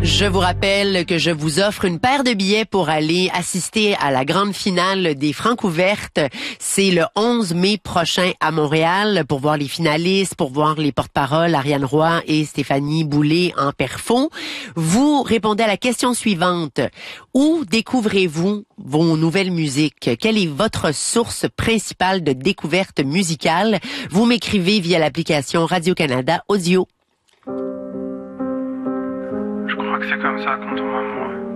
Je vous rappelle que je vous offre une paire de billets pour aller assister à la grande finale des Francouvertes. C'est le 11 mai prochain à Montréal pour voir les finalistes, pour voir les porte-paroles Ariane Roy et Stéphanie Boulay en perfo. Vous répondez à la question suivante. Où découvrez-vous vos nouvelles musiques? Quelle est votre source principale de découverte musicale? Vous m'écrivez via l'application Radio-Canada Audio. Je crois que c'est comme ça qu'on tombe amoureux.